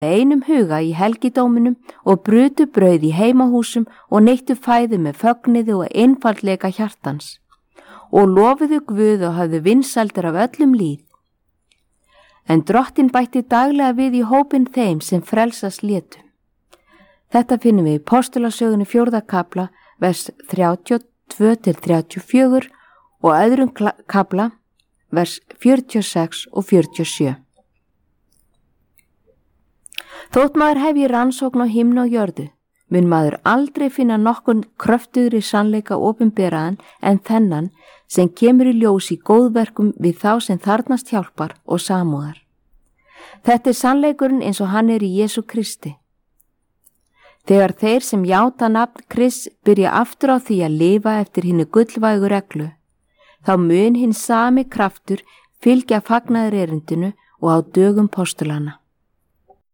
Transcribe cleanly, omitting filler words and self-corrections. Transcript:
einum huga í helgidóminum og brutu brauð í heimahúsum og neittu fæðu með fögnuði og einfaldleika hjartans og lofuðu Guð og hafðu vinsældir af öllum lýð. En Drottinn bætti daglega við í hópinn þeim sem frelsast létu. Þetta finnum við í Postulasögunni 4. kafla, vers 32-34 og öðrum kafla, vers 46 og 47. Þótt maður hefji rannsókn á himni og jörðu, mun maður aldrei finna nokkurn kröftugri sannleika opinberaðan en þennan sem kemur í ljós í góðverkum við þá sem þarnast hjálpar og samúðar. Þetta er sannleikurinn eins og hann er í Jesú Kristi. Þegar þeir sem játa nafn Krists byrja aftur á því að lifa eftir hinni gullvægu reglu, þá mun hinn sami kraftur fylgja fagnaðarerindinu og á dögum postulanna.